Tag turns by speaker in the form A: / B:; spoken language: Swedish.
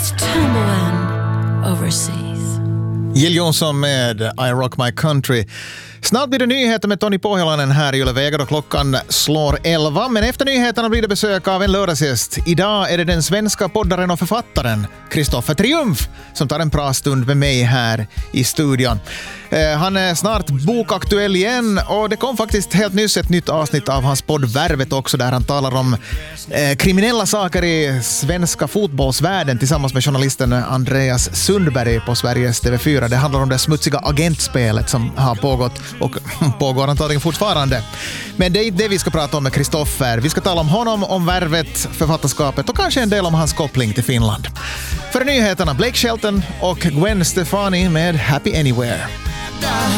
A: It's Timberland overseas.
B: Jill Johnson med I Rock My Country. Snart blir det nyheter med Tony Pohjolainen här i Yle Vega då klockan slår 11. Men efter nyheterna blir det besök av en lördagsgäst. Idag är det den svenska poddaren och författaren Kristoffer Triumf som tar en pratstund med mig här i studion. Han är snart bokaktuell igen och det kom faktiskt helt nyss ett nytt avsnitt av hans podd Värvet också där han talar om kriminella saker i svenska fotbollsvärlden tillsammans med journalisten Andreas Sundberg på Sveriges TV4. Det handlar om det smutsiga agentspelet som har pågått och pågår antagligen fortfarande. Men det är inte det vi ska prata om med Kristoffer. Vi ska tala om honom, om Värvet, författarskapet och kanske en del om hans koppling till Finland. För nyheterna Blake Shelton och Gwen Stefani med Happy Anywhere.